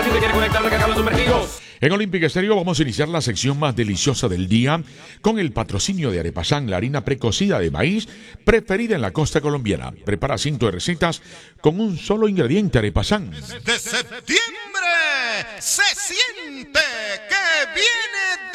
Si te quiere conectar, recarga los sumergidos. En Olímpica Estéreo vamos a iniciar la sección más deliciosa del día con el patrocinio de Arepasán, la harina precocida de maíz preferida en la costa colombiana. Prepara cientos de recetas con un solo ingrediente, Arepasán. De septiembre se siente que viene